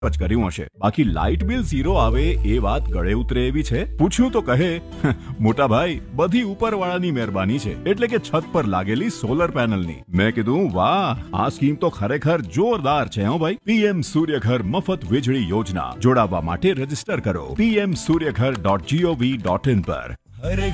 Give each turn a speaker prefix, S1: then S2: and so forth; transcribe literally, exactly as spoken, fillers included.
S1: જ કર્યું હશે. બાકી લાઇટ બિલ ઝીરો આવે એ વાત ગળે ઉતરે એવી છે? પૂછ્યું તો કહે, મોટા ભાઈ બધી ઉપરવાળાની મહેરબાની છે, એટલે કે છત પર લાગેલી સોલર પેનલની. મેં કીધું વાહ, આ સ્કીમ તો ખરેખર જોરદાર છે હો ભાઈ. પીએમ સૂર્યઘર મફત વીજળી યોજના. જોડાવા માટે રજીસ્ટર કરો PM Suryaghar dot GOV dot in પર.